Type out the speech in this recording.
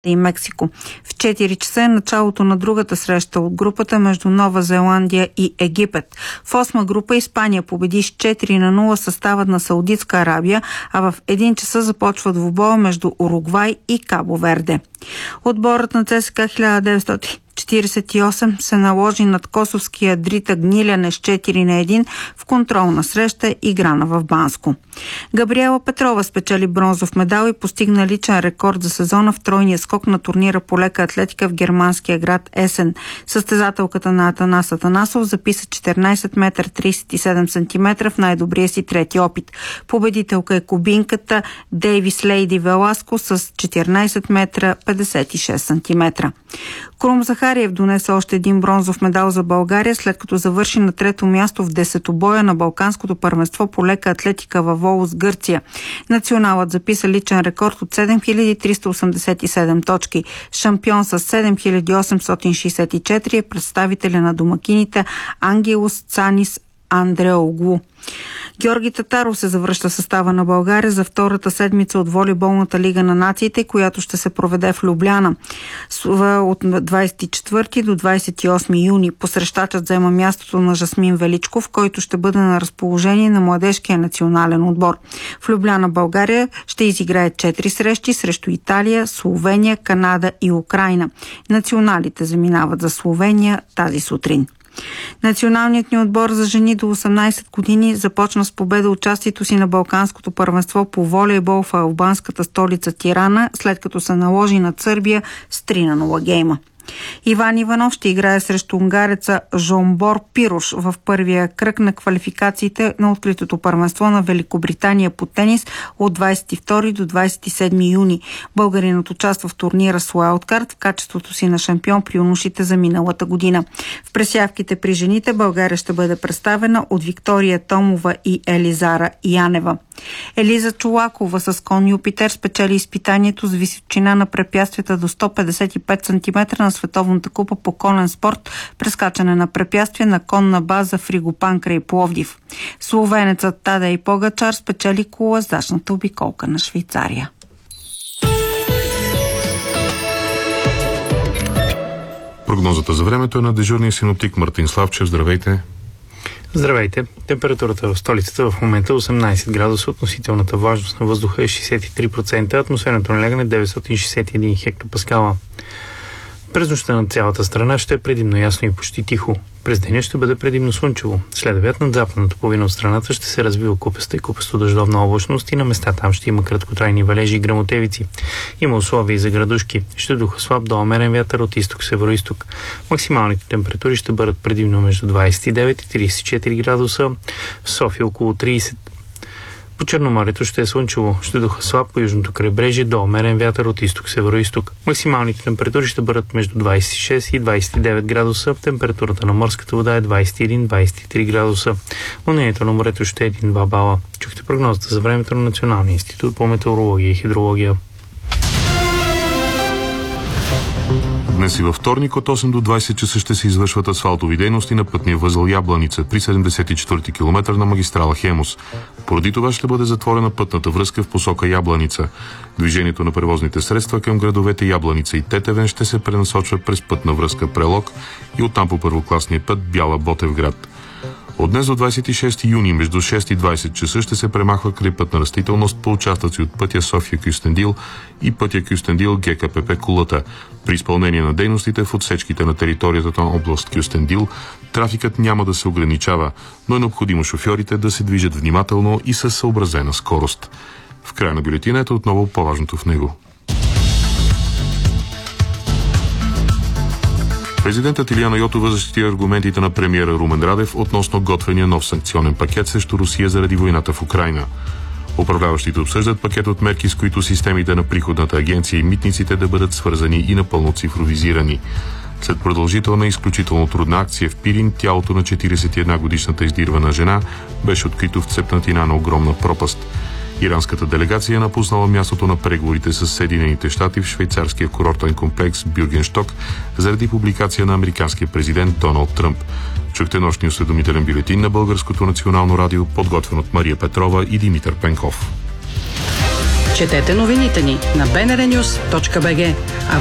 и Мексико. В 4 часа е началото на другата среща от групата между Нова Зеландия и Египет. В 8 група Испания победи с 4-0 съставът на Саудитска Арабия, а в 1 часа започва двубоя между Уругвай и Кабо Верде. Отборът на ЦСКА 1948 се наложи над косовския Дрита Гниляне с 4-1 в контролна среща, играна в Банско. Габриела Петрова спечели бронзов медал и постигна личен рекорд за сезона в тройния скок на турнира по лека атлетика в германския град Есен. Състезателката на Атанас Атанасов записа 14 метра 37 см в най-добрия си трети опит. Победителка е кубинката Дейвис Лейди Веласко с 14 метра 56 см. Крум Захариев донесе още един бронзов медал за България, след като завърши на трето място в десетобоя на Балканското първенство по лека атлетика във Волос, Гърция. Националът записа личен рекорд от 7387 точки. Шампион с 7864 е представителя на домакините Ангелос Цанис Андреоглу. Георги Татаров се завръща в състава на България за втората седмица от волейболната лига на нациите, която ще се проведе в Любляна от 24 до 28 юни. Посрещачът заема мястото на Жасмин Величков, който ще бъде на разположение на младежкия национален отбор. В Любляна България ще изиграе 4 срещи срещу Италия, Словения, Канада и Украйна. Националите заминават за Словения тази сутрин. Националният ни отбор за жени до 18 години започна с победа участието си на Балканското първенство по волейбол в албанската столица Тирана, след като се наложи над Сърбия с 3-0 гейма. Иван Иванов ще играе срещу унгареца Жомбор Пирош в първия кръг на квалификациите на откритото първенство на Великобритания по тенис от 22 до 27 юни. Българинът участва в турнира с уайлдкарт в качеството си на шампион при юношите за миналата година. В пресявките при жените България ще бъде представена от Виктория Томова и Елизара Янева. Елиза Чолакова с кон Юпитер спечели изпитанието с височина на препятствията до 155 см на Световната купа по конен спорт, прескачане на препятствия на конна база в Ригопан край Пловдив. Словенецът Тадей Погачар спечели колоездачната обиколка на Швейцария. Прогнозата за времето е на дежурния синоптик Мартин Славчев. Здравейте! Здравейте! Температурата в столицата в момента е 18 градуса, относителната влажност на въздуха е 63%, атмосферното налягане 961 хектопаскала. През нощта над цялата страна ще е предимно ясно и почти тихо. През деня ще бъде предимно слънчево. Следовят над западната половина от страната ще се развива купеста и купесто-дъждовна облачност и на места там ще има краткотрайни валежи и гръмотевици. Има условия и за градушки. Ще духа слаб до умерен вятър от изток-североизток. Максималните температури ще бъдат предимно между 29 и 34 градуса, в София около 30. По Черноморието ще е слънчево, ще духа слаб по южното крайбрежие до умерен вятър от изток-североизток. Максималните температури ще бъдат между 26 и 29 градуса, температурата на морската вода е 21-23 градуса. Вълнението на морето ще е 1-2 бала. Чухте прогнозата за времето на Националния институт по метеорология и хидрология. Днес и във вторник от 8 до 20 часа ще се извършват асфалтови дейности на пътния възел Ябланица при 74-ти километър на магистрала Хемус. Поради това ще бъде затворена пътната връзка в посока Ябланица. Движението на превозните средства към градовете Ябланица и Тетевен ще се пренасочва през пътна връзка Прелог и оттам по първокласния път Бяла Ботевград. От днес до 26 юни между 6 и 20 часа ще се премахва крайпътна растителност по участъци от пътя София-Кюстендил и пътя Кюстендил ГКПП Кулата. При изпълнение на дейностите в отсечките на територията на област Кюстендил трафикът няма да се ограничава, но е необходимо шофьорите да се движат внимателно и със съобразена скорост. В края на бюлетината отново по-важното в него. Президентът Илияна Йотова защити аргументите на премиера Румен Радев относно готвения нов санкционен пакет срещу Русия заради войната в Украйна. Управляващите обсъждат пакет от мерки, с които системите на приходната агенция и митниците да бъдат свързани и напълно цифровизирани. След продължителна и изключително трудна акция в Пирин, тялото на 41-годишната издирвана жена беше открито в цепнатина на огромна пропаст. Иранската делегация е напуснала мястото на преговорите с Съединените щати в швейцарския курортен комплекс Бюргеншток заради публикация на американския президент Доналд Тръмп. Чухте нощния осведомителен бюлетин на Българското национално радио, подготвен от Мария Петрова и Димитър Пенков. Четете новините ни на bnrnews.bg.